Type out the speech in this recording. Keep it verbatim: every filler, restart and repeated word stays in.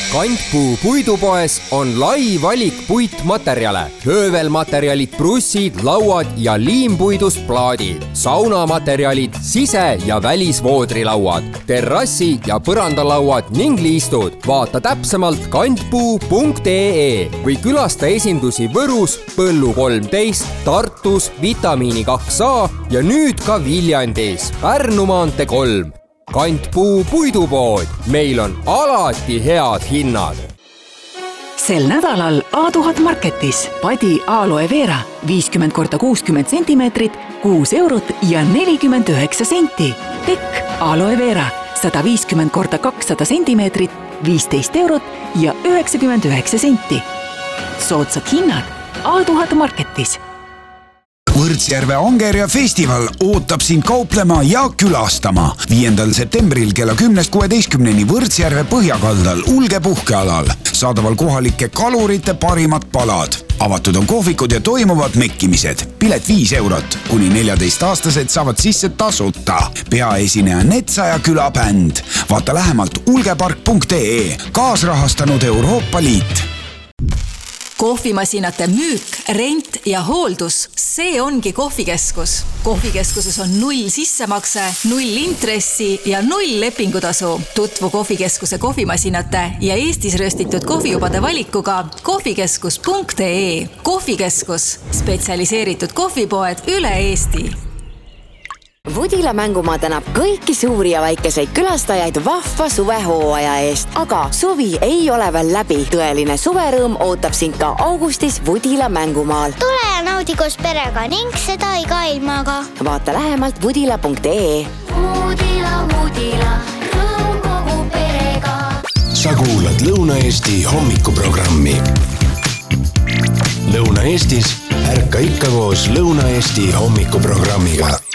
Kantpuu puidupoes on lai valik puitmaterjale, höövelmaterjalid, brussid, lauad ja liimpuidust plaadid, saunamaterjalid, sise- ja välisvoodrilauad, terrassi- ja põrandalauad ning liistud. Vaata täpsemalt kantpuu punkt ee või külasta esindusi Võrus, Põllu kolmteist, Tartus, Vitamiini kaks A ja nüüd ka Viljandis, Pärnu maantee kolm. Kantpuu puidupood. Meil on alati head hinnad. Sel nädalal A tuhat Marketis padi aloe vera viiskümmend korda kuuskümmend sentimeetrit, kuus eurot ja nelikümmend üheksa senti. Tekk aloe vera sada viiskümmend korda kakssada sentimeetrit, viisteist eurot ja üheksakümmend üheksa senti. Soodsad hinnad A tuhat Marketis. Võrtsjärve Angerja festival ootab sind kauplema ja külastama. viiendal septembril kella kümnest kuueteistkümneni Võrtsjärve põhjakaldal Ulge puhkealal. Saadaval kohalike kalurite parimad palad. Avatud on kohvikud ja toimuvad mekkimised. Pilet viis eurot. Kuni neljateist-aastased saavad sisse tasuta. Peaesineja Netsa ja külabänd. Vaata lähemalt ulgepark punkt ee. Kaasrahastanud Euroopa Liit. Kohvimasinate müük, rent ja hooldus, see ongi kohvikeskus. Kohvikeskuses on null sissemakse, null intressi ja null lepingutasu. Tutvu kohvikeskuse kohvimasinate ja Eestis röstitud kohvijubade valikuga kohvikeskus punkt ee. Kohvikeskus, spetsialiseeritud kohvipoed üle Eesti. Vudila mängumaa tänab kõiki suuri ja väikeseid külastajaid vahva suvehooaja eest, aga suvi ei ole veel läbi. Tõeline suverõõm ootab sind ka augustis Vudila mängumaal. Tule ja naudi koos perega ning seda iga ilmaga. Vaata lähemalt vudila punkt ee. Vudila, Vudila, rõõm kogu perega. Sa kuulad Lõuna-Eesti hommikuprogrammi. Lõuna-Eestis ärka ikka koos Lõuna-Eesti hommikuprogrammiga.